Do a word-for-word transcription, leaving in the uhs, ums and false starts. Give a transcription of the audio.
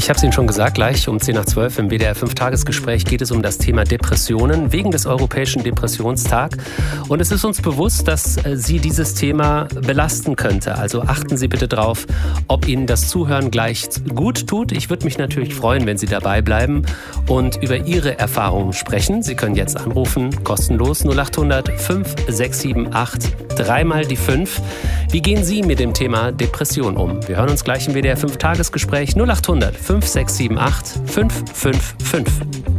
Ich habe es Ihnen schon gesagt, gleich um zehn nach zwölf im W D R fünf Tagesgespräch geht es um das Thema Depressionen wegen des Europäischen Depressionstags. Und es ist uns bewusst, dass Sie dieses Thema belasten könnte. Also achten Sie bitte drauf, ob Ihnen das Zuhören gleich gut tut. Ich würde mich natürlich freuen, wenn Sie dabei bleiben und über Ihre Erfahrungen sprechen. Sie können jetzt anrufen, kostenlos null acht hundert fünf sechs sieben acht, dreimal die fünf. Wie gehen Sie mit dem Thema Depression um? Wir hören uns gleich im W D R fünf Tagesgespräch null acht hundert fünf sechs sieben acht fünf fünf fünf.